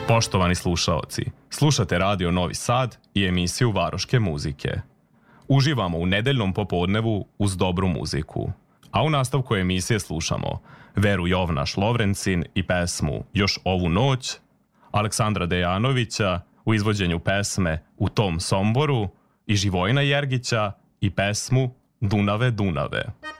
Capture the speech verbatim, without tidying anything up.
Poštovani slušaoci, slušate Radio Novi Sad i emisiju Varoške muzike. Uživamo u nedeljnom popodnevu uz dobru muziku. A u nastavku emisije slušamo Veru Jovnaš Lovrencin i pesmu Još ovu noć, Aleksandra Dejanovića u izvođenju pesme U tom Somboru i Živojina Jergića i pesmu Dunave, Dunave.